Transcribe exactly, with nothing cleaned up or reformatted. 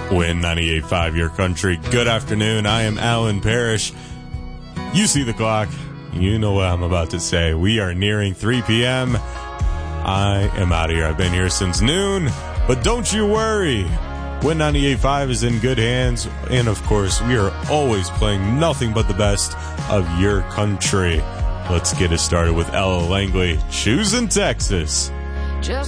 Win ninety-eight point five, your country. Good afternoon. I am Alan Parrish. You see the clock. You know what I'm about to say. We are nearing three p.m. I am out of here. I've been here since noon. But don't you worry. Win ninety-eight point five is in good hands. And, of course, we are always playing nothing but the best of your country. Let's get it started with Ella Langley, Choosing Texas. Just